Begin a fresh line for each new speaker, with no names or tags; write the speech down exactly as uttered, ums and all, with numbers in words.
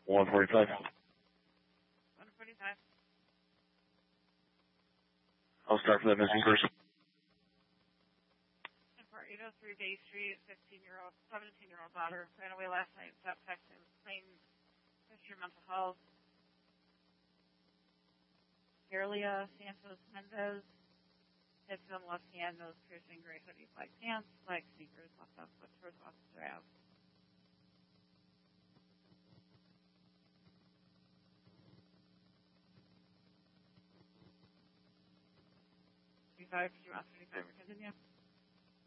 one forty-five.
one forty-five.
I'll start for that missing person.
And for eight oh three Bay Street, fifteen-year-old, seventeen-year-old daughter ran away last night. Stop texting, claim history of mental health. Carlia Santos Mendez, hits on left hand, nose piercing, gray hoodie, black pants, black sneakers, left up, foot towards Officer Ave. thirty-five, you want thirty-five, we continue?